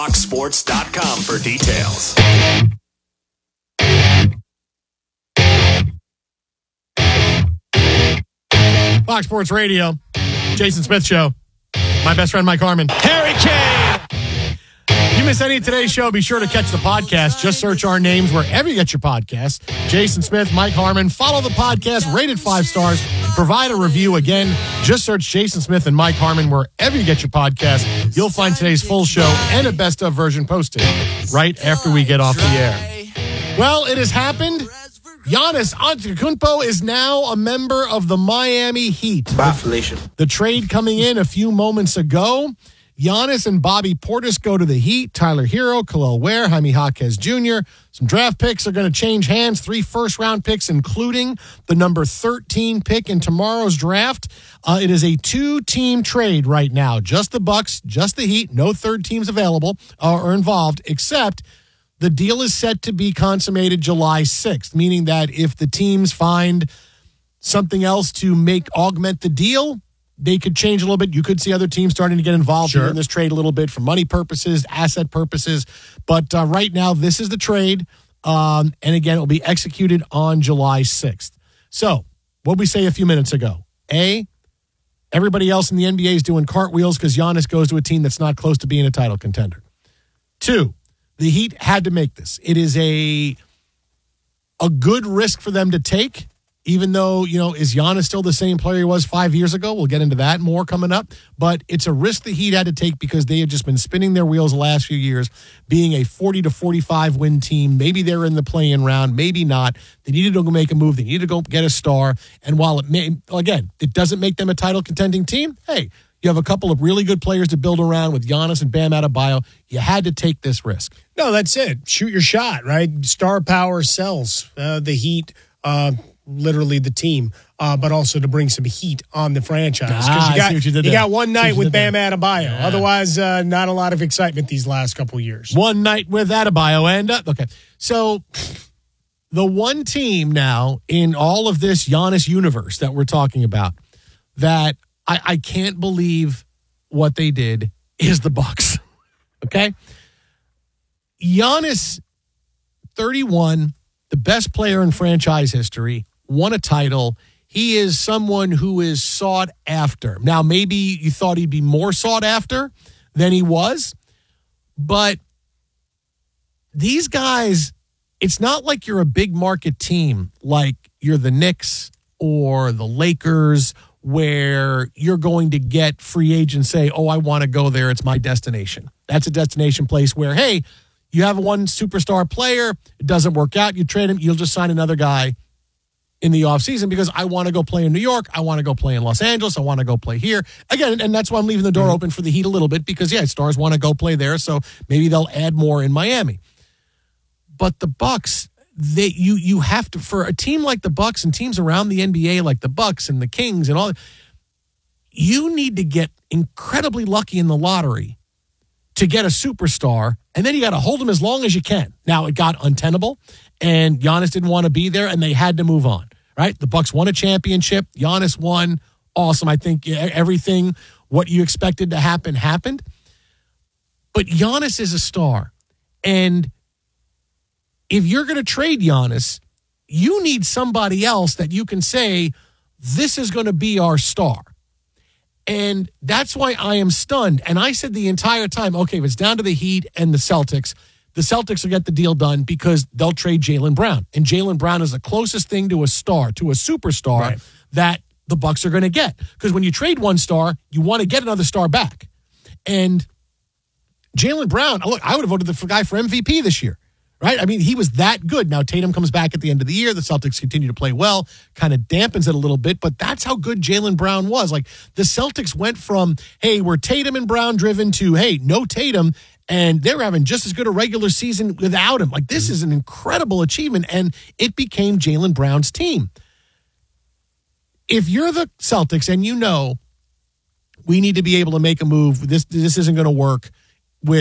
FoxSports.com for details. Fox Sports Radio, Jason Smith Show. My best friend, Mike Harmon. Harry Kane. You miss any of today's show, be sure to catch the podcast. Just search our names wherever you get your podcasts. Jason Smith, Mike Harmon. Follow the podcast, rate it 5 stars. Provide a review. Again, just search Jason Smith and Mike Harmon wherever you get your podcast. You'll find today's full show and a best of version posted right after we get off the air. Well, it has happened. Giannis Antetokounmpo is now a member of the Miami Heat. Bye, Felicia. The trade coming in a few moments ago. Giannis and Bobby Portis go to the Heat. Tyler Hero, Khalil Ware, Jaime Jaquez Jr. Some draft picks are going to change hands. 3 first-round picks, including the number 13 pick in tomorrow's draft. It is a 2-team trade right now. Just the Bucks, just the Heat. No third teams available or involved, except the deal is set to be consummated July 6th, meaning that if the teams find something else to augment the deal, they could change a little bit. You could see other teams starting to get involved in this trade a little bit for money purposes, asset purposes. But right now, this is the trade. And again, it will be executed on July 6th. So what we say a few minutes ago, everybody else in the NBA is doing cartwheels because Giannis goes to a team that's not close to being a title contender. 2, the Heat had to make this. It is a good risk for them to take. Even though, is Giannis still the same player he was 5 years ago? We'll get into that more coming up. But it's a risk the Heat had to take because they have just been spinning their wheels the last few years, being a 40 to 45 win team. Maybe they're in the play-in round, maybe not. They needed to go make a move. They needed to go get a star. And while it doesn't make them a title contending team, hey, you have a couple of really good players to build around with Giannis and Bam Adebayo. You had to take this risk. No, that's it. Shoot your shot, right? Star power sells. The Heat... literally the team, but also to bring some heat on the franchise. Because you got one night with Bam Adebayo. Yeah. Otherwise, not a lot of excitement these last couple of years. One night with Adebayo. And, okay. So the one team now in all of this Giannis universe that we're talking about that I can't believe what they did is the Bucks. Okay? Giannis, 31, the best player in franchise history, won a title. He is someone who is sought after. Now, maybe you thought he'd be more sought after than he was, but these guys, it's not like you're a big market team like you're the Knicks or the Lakers where you're going to get free agents say, oh, I want to go there. It's my destination. That's a destination place where, hey, you have one superstar player, it doesn't work out, you trade him, you'll just sign another guy in the offseason because I want to go play in New York, I want to go play in Los Angeles, I want to go play here. Again, and that's why I'm leaving the door open for the Heat a little bit because, stars want to go play there, so maybe they'll add more in Miami. But the Bucks, you have to, for a team like the Bucks and teams around the NBA like the Bucks and the Kings and all, you need to get incredibly lucky in the lottery to get a superstar, and then you got to hold them as long as you can. Now, it got untenable, and Giannis didn't want to be there, and they had to move on, right? The Bucks won a championship. Giannis won. Awesome. I think everything, what you expected to happen, happened. But Giannis is a star, and if you're going to trade Giannis, you need somebody else that you can say, this is going to be our star. And that's why I am stunned. And I said the entire time, okay, if it's down to the Heat and the Celtics will get the deal done because they'll trade Jaylen Brown. And Jaylen Brown is the closest thing to a star, to a superstar that the Bucks are going to get. Because when you trade one star, you want to get another star back. And Jaylen Brown, look, I would have voted the guy for MVP this year. Right? I mean, he was that good. Now, Tatum comes back at the end of the year. The Celtics continue to play well, kind of dampens it a little bit, but that's how good Jaylen Brown was. Like, the Celtics went from, hey, we're Tatum and Brown driven to, hey, no Tatum, and they're having just as good a regular season without him. Like, this is an incredible achievement, and it became Jaylen Brown's team. If you're the Celtics and you know we need to be able to make a move, this isn't going to work,